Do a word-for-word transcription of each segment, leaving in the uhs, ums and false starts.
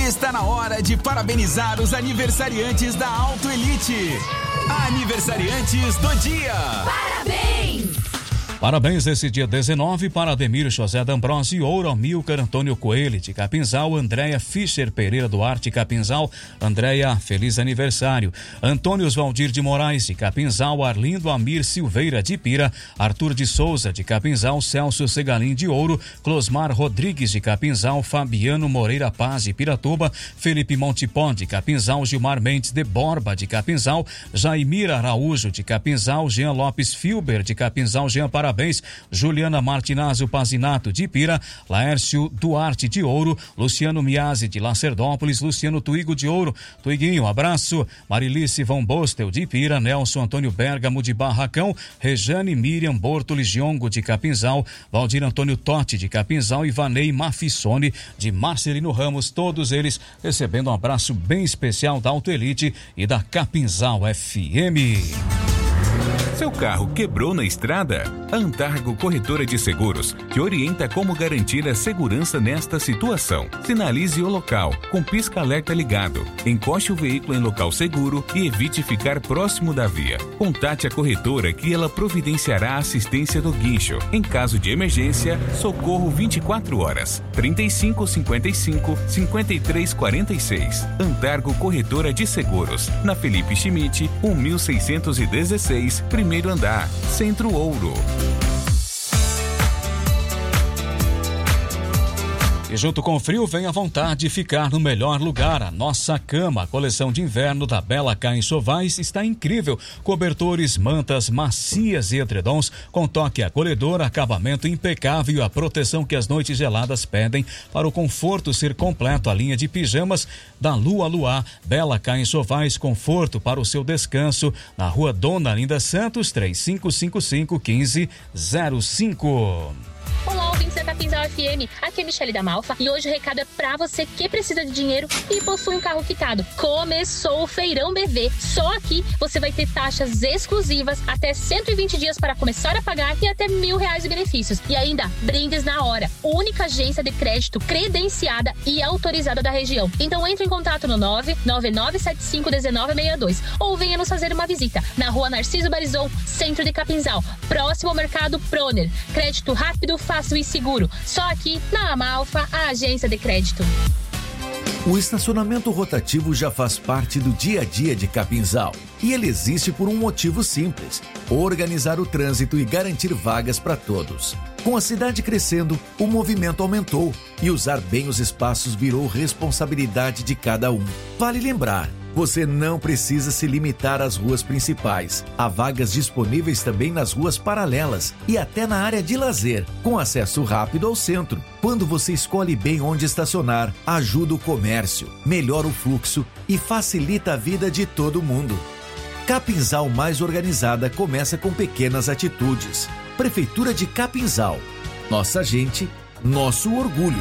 Está na hora de parabenizar os aniversariantes da Auto Elite. Aniversariantes do dia. Parabéns! Parabéns nesse dia dezenove para Ademir José D'Ambrosio Ouro, Amilcar Antônio Coelho de Capinzal, Andréia Fischer Pereira Duarte Capinzal, Andréia, feliz aniversário. Antônio Valdir de Moraes de Capinzal, Arlindo Amir Silveira de Pira, Arthur de Souza de Capinzal, Celso Segalim de Ouro, Closmar Rodrigues de Capinzal, Fabiano Moreira Paz de Piratuba, Felipe Montipó de Capinzal, Gilmar Mendes de Borba de Capinzal, Jaimira Araújo de Capinzal, Jean Lopes Filber de Capinzal, Jean Parabéns. Juliana Martinazzo Pazinato de Pira, Laércio Duarte de Ouro, Luciano Miazzi de Lacerdópolis, Luciano Tuigo de Ouro, Tuiguinho, abraço, Marilice Von Bostel de Pira, Nelson Antônio Bergamo de Barracão, Rejane Miriam Bortoli Giongo de Capinzal, Valdir Antônio Totti de Capinzal e Vanei Mafissone de Marcelino Ramos, todos eles recebendo um abraço bem especial da Auto Elite e da Capinzal F M. Seu carro quebrou na estrada? A Antargo Corretora de Seguros te orienta como garantir a segurança nesta situação. Sinalize o local com pisca-alerta ligado. Encoste o veículo em local seguro e evite ficar próximo da via. Contate a corretora que ela providenciará a assistência do guincho. Em caso de emergência, socorro vinte e quatro horas. trinta e cinco, cinquenta e cinco, cinquenta e três, quarenta e seis. Antargo Corretora de Seguros. Na Felipe Schmidt, mil seiscentos e dezesseis, primeiro andar, Centro Ouro. E junto com o frio vem a vontade de ficar no melhor lugar, a nossa cama. A coleção de inverno da Bela Cá Enxovais está incrível. Cobertores, mantas macias e edredons com toque acolhedor, acabamento impecável e a proteção que as noites geladas pedem para o conforto ser completo. A linha de pijamas da Lua Luar, Bela Cá Enxovais, conforto para o seu descanso, na Rua Dona Linda Santos, três cinco cinco cinco, um cinco zero cinco. Olá, ouvintes da Capinzal F M, aqui é Michele da Malfa e hoje o recado é pra você que precisa de dinheiro e possui um carro quitado. Começou o Feirão B V, só aqui você vai ter taxas exclusivas, até cento e vinte dias para começar a pagar e até mil reais de benefícios. E ainda, brindes na hora, única agência de crédito credenciada e autorizada da região. Então entre em contato no nove nove nove sete cinco um nove seis dois ou venha nos fazer uma visita na Rua Narciso Barizon, centro de Capinzal, próximo ao Mercado Proner. Crédito rápido, fácil e seguro. Só aqui na Amalfa, a agência de crédito. O estacionamento rotativo já faz parte do dia a dia de Capinzal. E ele existe por um motivo simples: organizar o trânsito e garantir vagas para todos. Com a cidade crescendo, o movimento aumentou e usar bem os espaços virou responsabilidade de cada um. Vale lembrar, você não precisa se limitar às ruas principais. Há vagas disponíveis também nas ruas paralelas e até na área de lazer, com acesso rápido ao centro. Quando você escolhe bem onde estacionar, ajuda o comércio, melhora o fluxo e facilita a vida de todo mundo. Capinzal mais organizada começa com pequenas atitudes. Prefeitura de Capinzal. Nossa gente, nosso orgulho.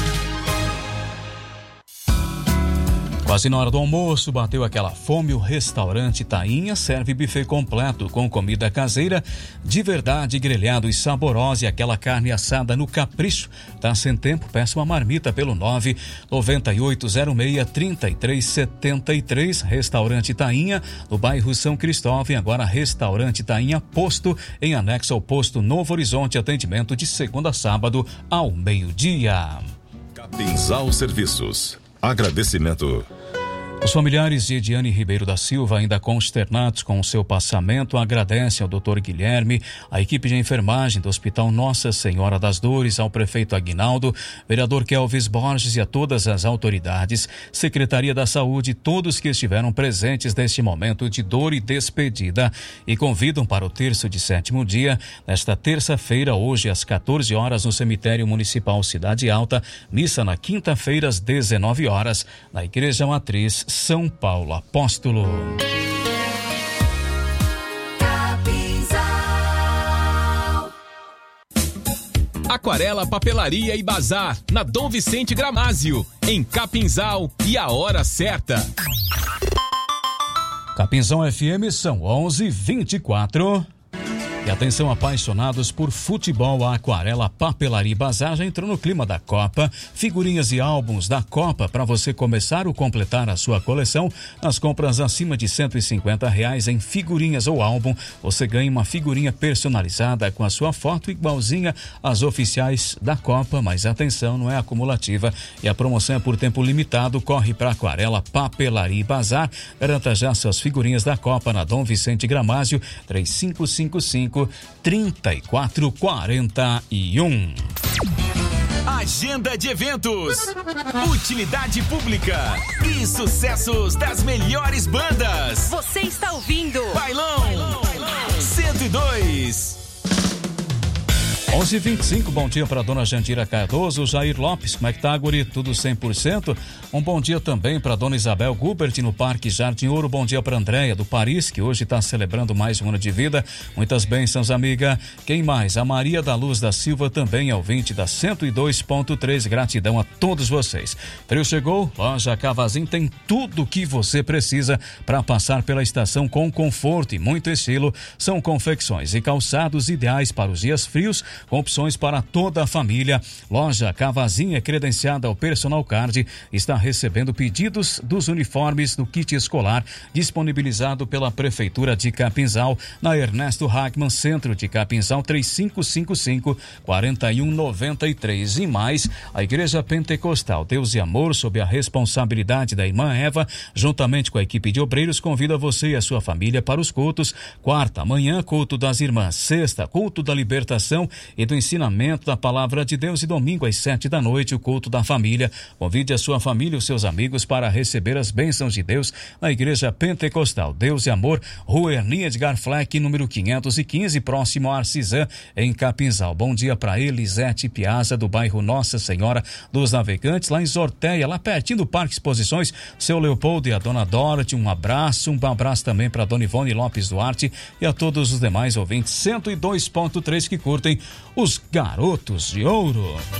Quase na hora do almoço, bateu aquela fome, o restaurante Tainha serve buffet completo com comida caseira de verdade, grelhado e saborosa e aquela carne assada no capricho. Tá sem tempo? Peça uma marmita pelo nove nove oito zero seis, três três sete três. Restaurante Tainha, no bairro São Cristóvão, e agora Restaurante Tainha Posto, em anexo ao posto Novo Horizonte, atendimento de segunda a sábado ao meio-dia. Capinzal Serviços. Agradecimento. Os familiares de Ediane Ribeiro da Silva, ainda consternados com o seu passamento, agradecem ao doutor Guilherme, à equipe de enfermagem do Hospital Nossa Senhora das Dores, ao prefeito Aguinaldo, vereador Kelvis Borges e a todas as autoridades, Secretaria da Saúde, todos que estiveram presentes neste momento de dor e despedida, e convidam para o terço de sétimo dia, nesta terça-feira, hoje às quatorze horas, no Cemitério Municipal Cidade Alta, missa na quinta-feira às dezenove horas, na Igreja Matriz São Paulo Apóstolo. Aquarela Papelaria e Bazar, na Dom Vicente Gramásio, em Capinzal, e a hora certa. Capinzal F M, são onze e vinte e quatro. E E atenção, apaixonados por futebol, a Aquarela Papelaria e Bazar já entrou no clima da Copa. Figurinhas e álbuns da Copa para você começar ou completar a sua coleção. Nas compras acima de cento e cinquenta reais em figurinhas ou álbum, você ganha uma figurinha personalizada com a sua foto igualzinha às oficiais da Copa, mas atenção, não é acumulativa e a promoção é por tempo limitado. Corre para Aquarela Papelaria e Bazar, garanta já suas figurinhas da Copa na Dom Vicente Gramásio, três cinco cinco cinco, três quatro quatro um. Agenda de eventos, utilidade pública e sucessos das melhores bandas. Você está ouvindo Bailão, Bailão. cento e dois. onze e vinte e cinco, bom dia para dona Jandira Cardoso, Jair Lopes, como é que tá, guri? Tudo cem por cento? Um bom dia também para dona Isabel Gubert no Parque Jardim Ouro. Bom dia para Andréia do Paris, que hoje está celebrando mais um ano de vida. Muitas bênçãos, amiga. Quem mais? A Maria da Luz da Silva também é ouvinte da cento e dois ponto três. Gratidão a todos vocês. Frio chegou, Loja Cavazinho tem tudo o que você precisa para passar pela estação com conforto e muito estilo. São confecções e calçados ideais para os dias frios, com opções para toda a família. Loja Cavazinho é credenciada ao Personal Card, está recebendo pedidos dos uniformes do kit escolar disponibilizado pela Prefeitura de Capinzal, na Ernesto Hackman, centro de Capinzal, três cinco cinco cinco, quatro um nove três. E mais, a Igreja Pentecostal Deus e Amor, sob a responsabilidade da irmã Eva, juntamente com a equipe de obreiros, convida você e a sua família para os cultos. Quarta, manhã, culto das irmãs. Sexta, culto da libertação e do ensinamento da palavra de Deus, e domingo às sete da noite, o culto da família. Convide a sua família e os seus amigos para receber as bênçãos de Deus na Igreja Pentecostal Deus e Amor, Rua Ernie Edgar Fleck, número quinhentos e quinze, próximo a Arcisã, em Capinzal. Bom dia para Elisete Piazza, do bairro Nossa Senhora dos Navegantes, lá em Zorteia, lá pertinho do Parque Exposições. Seu Leopoldo e a dona Dorothy, um abraço, um abraço também para a dona Ivone Lopes Duarte e a todos os demais ouvintes cento e dois ponto três que curtem os Garotos de Ouro.